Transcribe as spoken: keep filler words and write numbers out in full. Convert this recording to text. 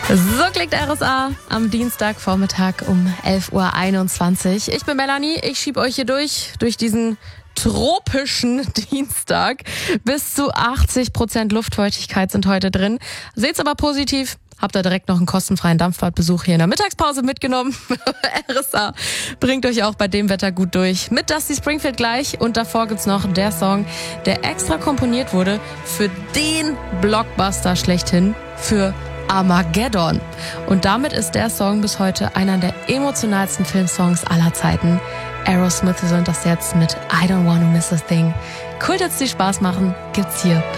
So klingt R S A am Dienstagvormittag um elf Uhr einundzwanzig. Ich bin Melanie, ich schieb euch hier durch, durch diesen tropischen Dienstag. Bis zu achtzig Prozent Luftfeuchtigkeit sind heute drin. Seht's aber positiv. Habt ihr direkt noch einen kostenfreien Dampfbadbesuch hier in der Mittagspause mitgenommen. R S A bringt euch auch bei dem Wetter gut durch. Mit Dusty Springfield gleich. Und davor gibt's noch der Song, der extra komponiert wurde für den Blockbuster schlechthin, für Armageddon. Und damit ist der Song bis heute einer der emotionalsten Filmsongs aller Zeiten. Aerosmith sind das jetzt mit I Don't Wanna Miss a Thing. Cool, dass die Spaß machen, gibt's hier